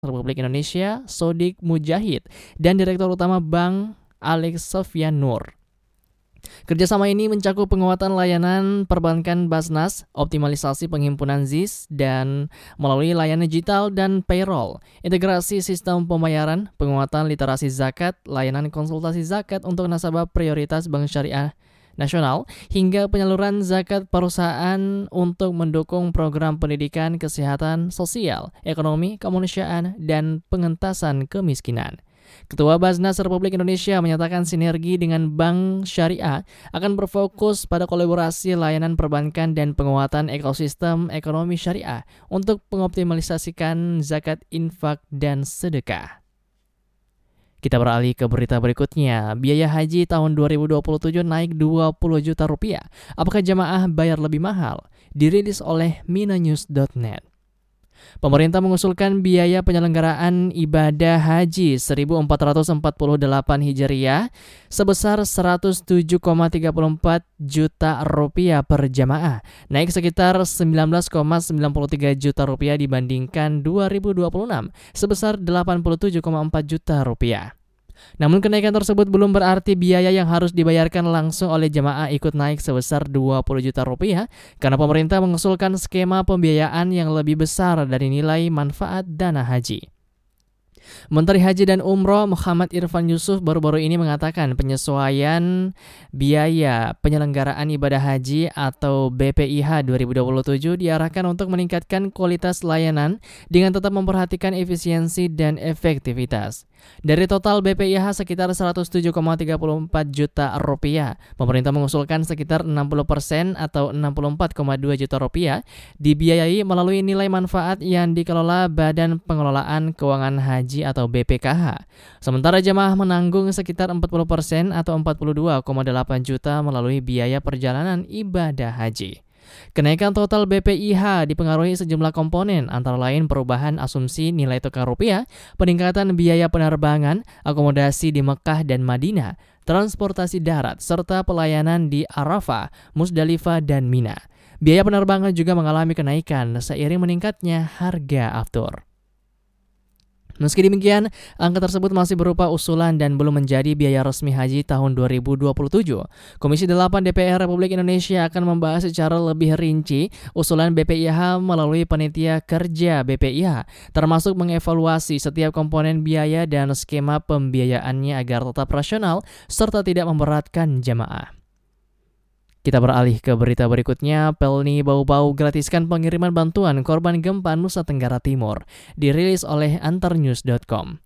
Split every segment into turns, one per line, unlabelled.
Republik Indonesia, Sodik Mujahid, dan Direktur Utama Bank Alex Sofyan Nur. Kerjasama ini mencakup penguatan layanan perbankan Basnas, optimalisasi penghimpunan ZIS, dan melalui layanan digital dan payroll, integrasi sistem pembayaran, penguatan literasi zakat, layanan konsultasi zakat untuk nasabah prioritas Bank Syariah Nasional, hingga penyaluran zakat perusahaan untuk mendukung program pendidikan, kesehatan, sosial, ekonomi, kemanusiaan, dan pengentasan kemiskinan. Ketua Basnas Republik Indonesia menyatakan sinergi dengan Bank Syariah akan berfokus pada kolaborasi layanan perbankan dan penguatan ekosistem ekonomi syariah untuk mengoptimalisasikan zakat, infak, dan sedekah. Kita beralih ke berita berikutnya. Biaya haji tahun 2027 naik 20 juta rupiah. Apakah jamaah bayar lebih mahal? Dirilis oleh minanews.net. Pemerintah mengusulkan biaya penyelenggaraan ibadah haji 1448 Hijriah sebesar 107,34 juta rupiah per jamaah, naik sekitar 19,93 juta rupiah dibandingkan 2026 sebesar 87,4 juta rupiah. Namun kenaikan tersebut belum berarti biaya yang harus dibayarkan langsung oleh jemaah ikut naik sebesar 20 juta rupiah karena pemerintah mengusulkan skema pembiayaan yang lebih besar dari nilai manfaat dana haji. Menteri Haji dan Umroh Muhammad Irfan Yusuf baru-baru ini mengatakan penyesuaian biaya penyelenggaraan ibadah haji atau BPIH 2027 diarahkan untuk meningkatkan kualitas layanan dengan tetap memperhatikan efisiensi dan efektivitas. Dari total BPIH sekitar 107,34 juta rupiah, pemerintah mengusulkan sekitar 60% atau 64,2 juta rupiah dibiayai melalui nilai manfaat yang dikelola Badan Pengelolaan Keuangan Haji atau BPKH. Sementara jemaah menanggung sekitar 40% atau 42,8 juta melalui biaya perjalanan ibadah haji. Kenaikan total BPIH dipengaruhi sejumlah komponen, antara lain perubahan asumsi nilai tukar rupiah, peningkatan biaya penerbangan, akomodasi di Mekah dan Madinah, transportasi darat, serta pelayanan di Arafah, Musdalifah, dan Mina. Biaya penerbangan juga mengalami kenaikan seiring meningkatnya harga aftur. Meski demikian, angka tersebut masih berupa usulan dan belum menjadi biaya resmi haji tahun 2027. Komisi 8 DPR Republik Indonesia akan membahas secara lebih rinci usulan BPIH melalui panitia kerja BPIH, termasuk mengevaluasi setiap komponen biaya dan skema pembiayaannya agar tetap rasional serta tidak memberatkan jamaah. Kita beralih ke berita berikutnya. Pelni Bau-Bau gratiskan pengiriman bantuan korban gempa Nusa Tenggara Timur, dirilis oleh antarnews.com.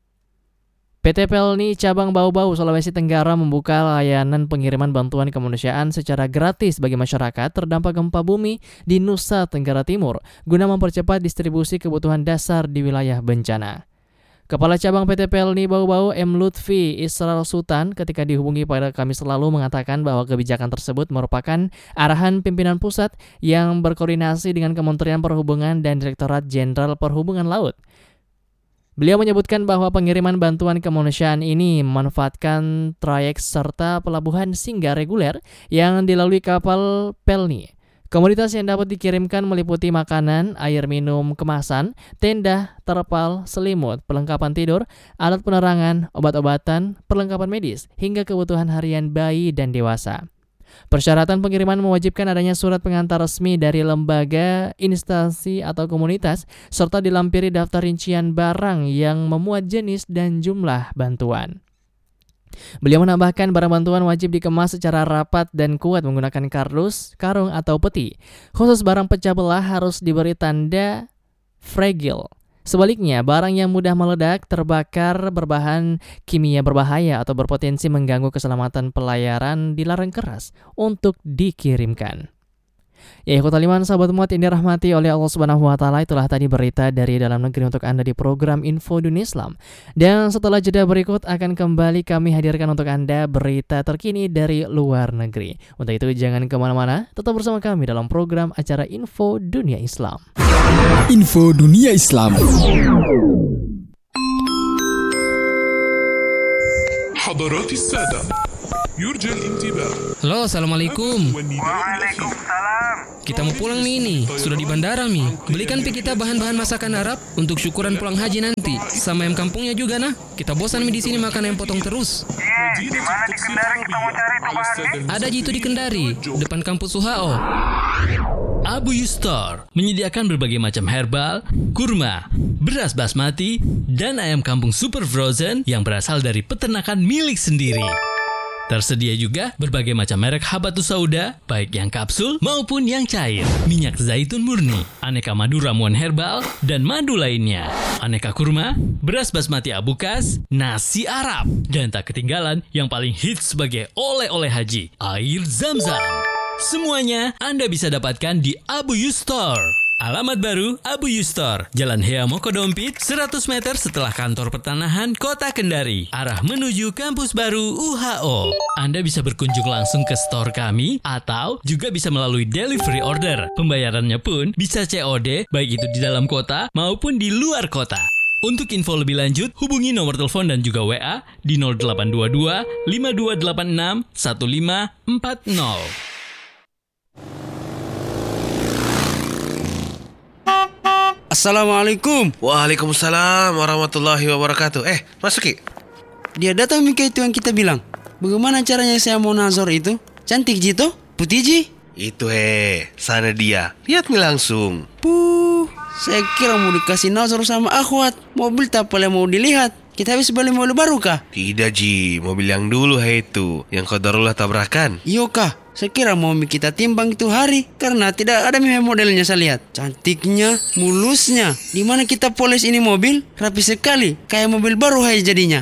PT Pelni Cabang Bau-Bau Sulawesi Tenggara membuka layanan pengiriman bantuan kemanusiaan secara gratis bagi masyarakat terdampak gempa bumi di Nusa Tenggara Timur guna mempercepat distribusi kebutuhan dasar di wilayah bencana. Kepala Cabang PT Pelni Bau-Bau M. Lutfi Isral Sultan ketika dihubungi pada Kamis lalu mengatakan bahwa kebijakan tersebut merupakan arahan pimpinan pusat yang berkoordinasi dengan Kementerian Perhubungan dan Direktorat Jenderal Perhubungan Laut. Beliau menyebutkan bahwa pengiriman bantuan kemanusiaan ini memanfaatkan trayek serta pelabuhan singgah reguler yang dilalui kapal Pelni. Komoditas yang dapat dikirimkan meliputi makanan, air minum kemasan, tenda, terpal, selimut, perlengkapan tidur, alat penerangan, obat-obatan, perlengkapan medis, hingga kebutuhan harian bayi dan dewasa. Persyaratan pengiriman mewajibkan adanya surat pengantar resmi dari lembaga, instansi, atau komunitas, serta dilampiri daftar rincian barang yang memuat jenis dan jumlah bantuan. Beliau menambahkan barang bantuan wajib dikemas secara rapat dan kuat menggunakan kardus, karung, atau peti. Khusus barang pecah belah harus diberi tanda fragile. Sebaliknya, barang yang mudah meledak, terbakar, berbahan kimia berbahaya, atau berpotensi mengganggu keselamatan pelayaran dilarang keras untuk dikirimkan. Ya, ikhwatal iman, sahabat muat ini rahmati oleh Allah Subhanahu wa taala, itulah tadi berita dari dalam negeri untuk Anda di program Info Dunia Islam. Dan setelah jeda berikut akan kembali kami hadirkan untuk Anda berita terkini dari luar negeri. Untuk itu jangan kemana-mana, tetap bersama kami dalam program acara Info Dunia Islam.
Info Dunia Islam.
حضرات السادة يرجى الانتباه.
Halo, assalamualaikum.
Waalaikumsalam.
kita mau pulang Mi ini. Sudah di bandara Mi. Belikan pi kita bahan-bahan masakan Arab untuk syukuran pulang haji nanti. Sama ayam kampungnya juga nah. Kita bosan Mi di sini makan ayam potong terus.
Di mana di Kendari kita mau cari tuh bahannya?
Ada Ji itu di Kendari, depan kampus UHO. Abu Yustor menyediakan berbagai macam herbal, kurma, beras basmati, dan ayam kampung super frozen yang berasal dari peternakan milik sendiri. Tersedia juga berbagai macam merek habatus sauda, baik yang kapsul maupun yang cair, minyak zaitun murni, aneka madu ramuan herbal, dan madu lainnya, aneka kurma, beras basmati abukas, nasi Arab, dan tak ketinggalan yang paling hits sebagai oleh-oleh haji, air Zam-Zam. Semuanya Anda bisa dapatkan di Abu Yustor. Alamat baru Abu Yustor, Jalan Hea Mokodompit, 100 meter setelah kantor pertanahan Kota Kendari, arah menuju kampus baru UHO. Anda bisa berkunjung langsung ke store kami atau juga bisa melalui delivery order. Pembayarannya pun bisa COD, baik itu di dalam kota maupun di luar kota. Untuk info lebih lanjut, hubungi nomor telepon dan juga WA di 0822 5286 1540.
Assalamualaikum.
Waalaikumsalam warahmatullahi wabarakatuh. Masuki.
Dia datang Mika itu yang kita bilang. Bagaimana caranya saya mau nazar itu? Cantik Jito? Putih Ji?
Itu sana dia. Lihat nih langsung.
Saya kira mau dikasih nazar sama akhwat. Mobil tak boleh mau dilihat. Kita habis beli mobil baru kah?
Tidak Ji, mobil yang dulu itu, yang qadarullah tabrakan.
Iyo kah? Saya kira mau kita timbang itu hari. Karena tidak ada modelnya saya lihat. Cantiknya, mulusnya. Dimana kita polis ini mobil? Rapi sekali. Kayak mobil baru hai jadinya.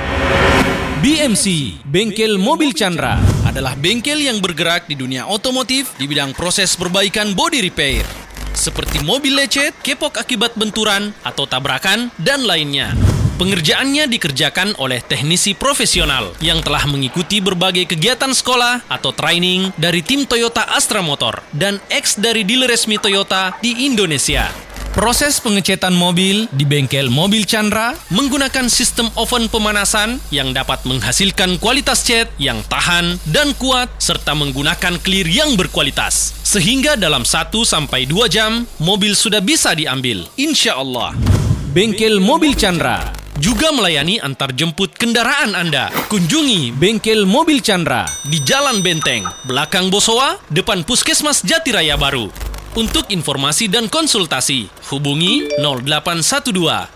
BMC, Bengkel Mobil Chandra, adalah bengkel yang bergerak di dunia otomotif di bidang proses perbaikan body repair. Seperti mobil lecet, kepok akibat benturan atau tabrakan, dan lainnya. Pengerjaannya dikerjakan oleh teknisi profesional yang telah mengikuti berbagai kegiatan sekolah atau training dari tim Toyota Astra Motor dan ex dari dealer resmi Toyota di Indonesia. Proses pengecetan mobil di bengkel Mobil Chandra menggunakan sistem oven pemanasan yang dapat menghasilkan kualitas cat yang tahan dan kuat serta menggunakan clear yang berkualitas. Sehingga dalam 1-2 jam, mobil sudah bisa diambil. Insya Allah. Bengkel Mobil Chandra juga melayani antar jemput kendaraan Anda. Kunjungi Bengkel Mobil Chandra di Jalan Benteng, belakang Bosowa, depan Puskesmas Jatiraya Baru. Untuk informasi dan konsultasi, hubungi 0812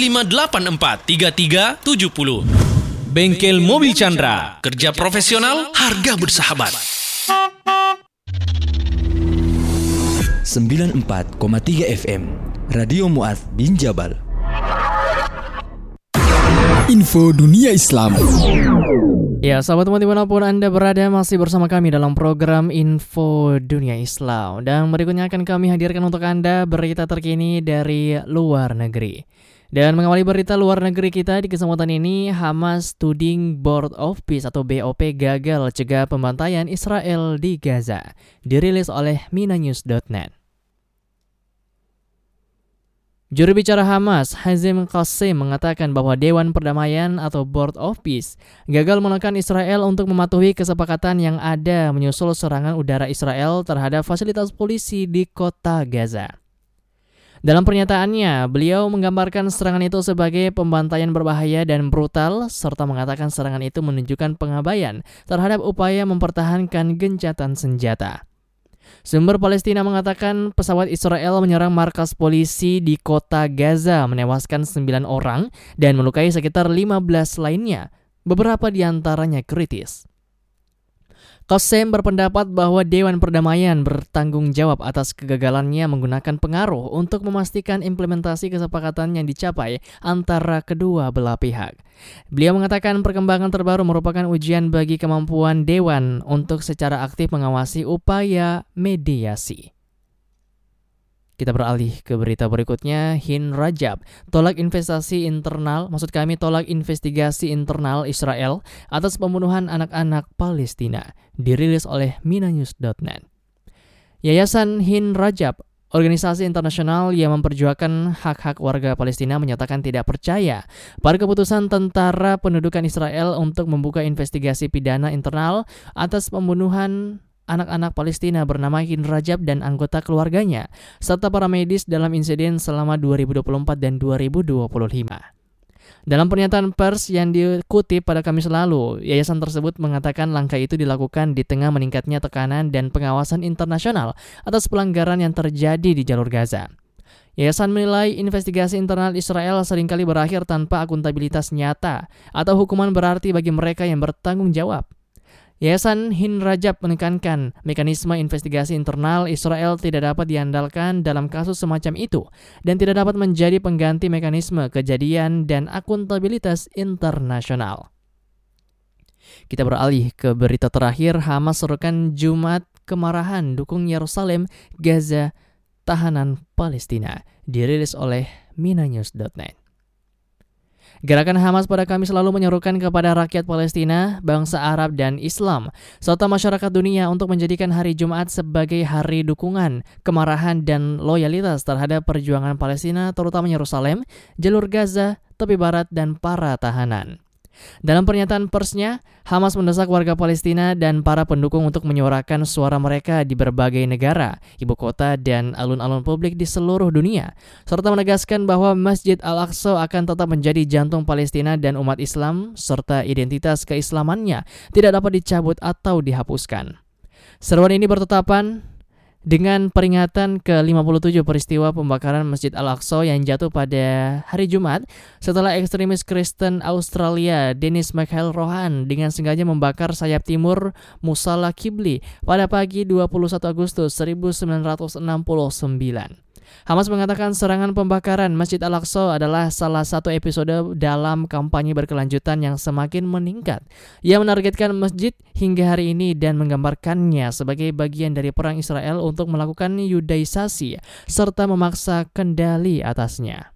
4584 3370. Bengkel Mobil Chandra, kerja profesional, harga bersahabat.
94,3 FM Radio Mu'adz bin Jabal. Info Dunia Islam.
Ya, sahabat teman dimanapun Anda berada, masih bersama kami dalam program Info Dunia Islam. Dan berikutnya akan kami hadirkan untuk Anda berita terkini dari luar negeri. Dan mengawali berita luar negeri kita di kesempatan ini, Hamas tuding Board of Peace atau BOP gagal cegah pembantaian Israel di Gaza. Dirilis oleh minanews.net. Juru bicara Hamas, Hazim Qassim, mengatakan bahwa Dewan Perdamaian atau Board of Peace gagal menekan Israel untuk mematuhi kesepakatan yang ada menyusul serangan udara Israel terhadap fasilitas polisi di kota Gaza. Dalam pernyataannya, beliau menggambarkan serangan itu sebagai pembantaian berbahaya dan brutal, serta mengatakan serangan itu menunjukkan pengabaian terhadap upaya mempertahankan gencatan senjata. Sumber Palestina mengatakan pesawat Israel menyerang markas polisi di kota Gaza, menewaskan 9 orang dan melukai sekitar 15 lainnya, beberapa di antaranya kritis. Qassim berpendapat bahwa Dewan Perdamaian bertanggung jawab atas kegagalannya menggunakan pengaruh untuk memastikan implementasi kesepakatan yang dicapai antara kedua belah pihak. Beliau mengatakan perkembangan terbaru merupakan ujian bagi kemampuan Dewan untuk secara aktif mengawasi upaya mediasi. Kita beralih ke berita berikutnya. Hin Rajab tolak investigasi internal Israel atas pembunuhan anak-anak Palestina, dirilis oleh minanews.net. Yayasan Hin Rajab, organisasi internasional yang memperjuangkan hak-hak warga Palestina, menyatakan tidak percaya pada keputusan tentara pendudukan Israel untuk membuka investigasi pidana internal atas pembunuhan anak-anak Palestina bernama Hin Rajab dan anggota keluarganya, serta para medis dalam insiden selama 2024 dan 2025. Dalam pernyataan pers yang dikutip pada Kamis lalu, yayasan tersebut mengatakan langkah itu dilakukan di tengah meningkatnya tekanan dan pengawasan internasional atas pelanggaran yang terjadi di jalur Gaza. Yayasan menilai investigasi internal Israel seringkali berakhir tanpa akuntabilitas nyata atau hukuman berarti bagi mereka yang bertanggung jawab. Yayasan Hin Rajab menekankan mekanisme investigasi internal Israel tidak dapat diandalkan dalam kasus semacam itu dan tidak dapat menjadi pengganti mekanisme kejadian dan akuntabilitas internasional. Kita beralih ke berita terakhir. Hamas serukan Jumat kemarahan dukung Yerusalem, Gaza, tahanan Palestina, dirilis oleh minanews.net. Gerakan Hamas pada Kamis lalu menyerukan kepada rakyat Palestina, bangsa Arab dan Islam, serta masyarakat dunia untuk menjadikan hari Jumat sebagai hari dukungan, kemarahan dan loyalitas terhadap perjuangan Palestina, terutama Yerusalem, jalur Gaza, tepi barat dan para tahanan. Dalam pernyataan persnya, Hamas mendesak warga Palestina dan para pendukung untuk menyuarakan suara mereka di berbagai negara, ibu kota, dan alun-alun publik di seluruh dunia, serta menegaskan bahwa Masjid Al-Aqsa akan tetap menjadi jantung Palestina dan umat Islam, serta identitas keislamannya tidak dapat dicabut atau dihapuskan. Seruan ini bertetapan dengan peringatan ke-57 peristiwa pembakaran Masjid Al-Aqsa yang jatuh pada hari Jumat setelah ekstremis Kristen Australia Dennis McElrohan dengan sengaja membakar sayap timur Musalla Qibli pada pagi 21 Agustus 1969. Hamas mengatakan serangan pembakaran Masjid Al-Aqsa adalah salah satu episode dalam kampanye berkelanjutan yang semakin meningkat. Ia menargetkan masjid hingga hari ini dan menggambarkannya sebagai bagian dari perang Israel untuk melakukan Yudaisasi serta memaksa kendali atasnya.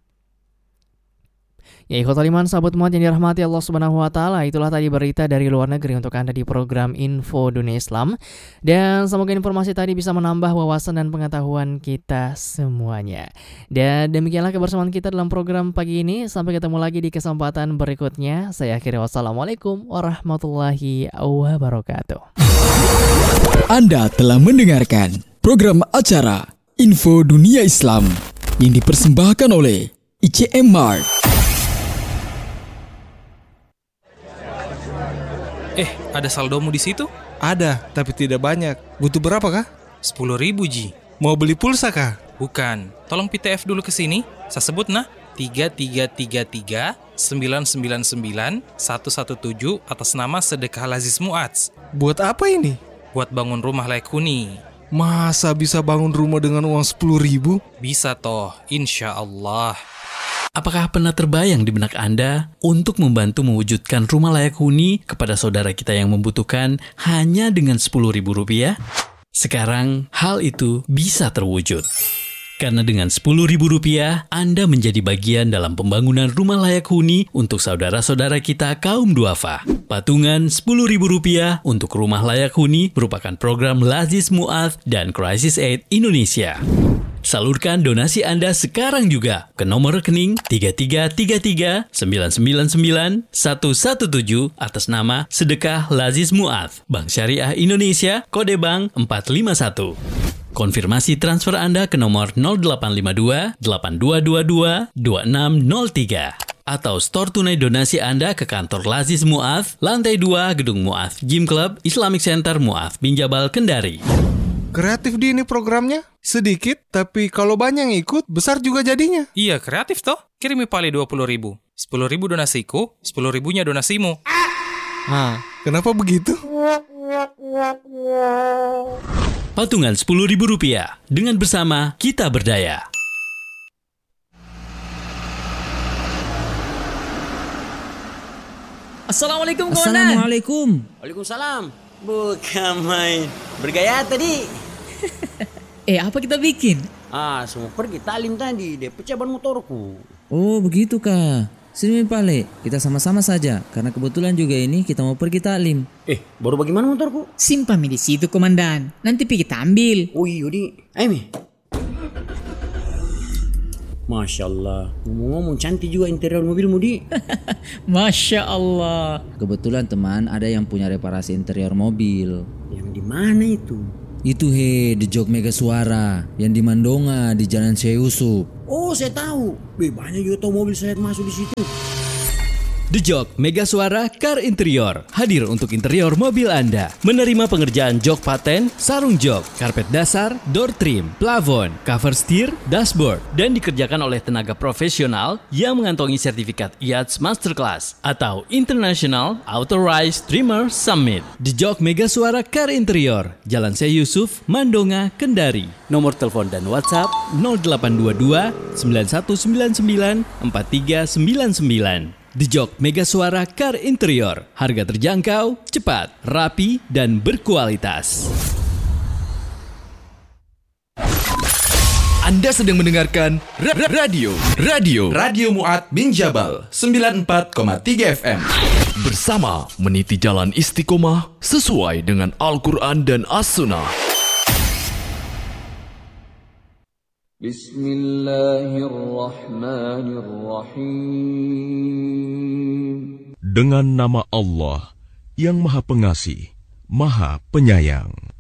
Ya, ikhwatal iman, sahabat muat yang dirahmati Allah Subhanahu wa taala, itulah tadi berita dari luar negeri untuk Anda di program Info Dunia Islam. Dan semoga informasi tadi bisa menambah wawasan dan pengetahuan kita semuanya. Dan demikianlah kebersamaan kita dalam program pagi ini. Sampai ketemu lagi di kesempatan berikutnya. Saya akhiri, wassalamualaikum warahmatullahi wabarakatuh.
Anda telah mendengarkan program acara Info Dunia Islam yang dipersembahkan oleh ICM Mart.
Ada saldomu di situ?
Ada, tapi tidak banyak. Butuh berapa kah?
10.000 Ji.
Mau beli pulsa kah?
Bukan. Tolong PTF dulu ke sini. Saya sebut 3333 999 117 atas nama Sedekah Lazis Mu'adz.
Buat apa ini?
Buat bangun rumah layak huni.
Masa bisa bangun rumah dengan uang 10.000?
Bisa toh, insya Allah.
Apakah pernah terbayang di benak Anda untuk membantu mewujudkan rumah layak huni kepada saudara kita yang membutuhkan hanya dengan Rp10.000? Sekarang hal itu bisa terwujud. Karena dengan Rp10.000, Anda menjadi bagian dalam pembangunan rumah layak huni untuk saudara-saudara kita kaum duafa. Patungan Rp10.000 untuk rumah layak huni merupakan program Lazis Mu'adz dan Crisis Aid Indonesia. Salurkan donasi Anda sekarang juga ke nomor rekening 3333 999 117 atas nama Sedekah Lazis Mu'adz, Bank Syariah Indonesia, kode bank 451. Konfirmasi transfer Anda ke nomor 0852 8222 2603 atau store tunai donasi Anda ke kantor Lazis Mu'adz, lantai 2 Gedung Mu'adz Gym Club Islamic Center Mu'adz Binjabal, Kendari.
Kreatif di ini programnya. Sedikit, tapi kalau banyak yang ikut, besar juga jadinya.
Iya, kreatif toh. Kirimi pali 20.000. 10.000 donasiku, 10.000-nya donasimu.
Kenapa begitu?
Patungan Rp10.000. Dengan bersama kita berdaya.
Assalamualaikum, Komandan.
Assalamualaikum.
Waalaikumsalam. Bukan main. Bergaya tadi.
Apa kita bikin?
Semua pergi talim tadi. Dia pecah ban motorku.
Oh, begitu kah? Sini Pale, kita sama-sama saja. Karena kebetulan juga ini kita mau pergi taklim.
Baru bagaimana motorku?
Simpan di situ, Komandan. Nanti kita ambil.
Oh iya, di. Ayo, Mi. Masya Allah. Ngomong-ngomong cantik juga interior mobilmu, Di.
Masya Allah. Kebetulan teman ada yang punya reparasi interior mobil.
Yang di mana itu?
Itu The Jok Mega Suara yang di Mandonga di Jalan Syekh Yusuf.
Oh, saya tahu. Banyak juga tahu mobil saya masuk di situ.
The Jok Mega Suara Car Interior hadir untuk interior mobil Anda. Menerima pengerjaan jok paten, sarung jok, karpet dasar, door trim, plafon, cover steer, dashboard, dan dikerjakan oleh tenaga profesional yang mengantongi sertifikat IATS Masterclass atau International Authorized Trimmer Summit. The Jok Mega Suara Car Interior, Jalan Syekh Yusuf, Mandonga, Kendari. Nomor telepon dan WhatsApp 0822 9199 4399. The Jok Mega Suara Car Interior. Harga terjangkau, cepat, rapi, dan berkualitas.
Anda sedang mendengarkan Radio Mu'ad bin Jabal 94,3 FM. Bersama meniti jalan istiqomah sesuai dengan Al-Quran dan As-Sunnah.
Bismillahirrahmanirrahim. Dengan nama Allah yang Maha Pengasih, Maha Penyayang.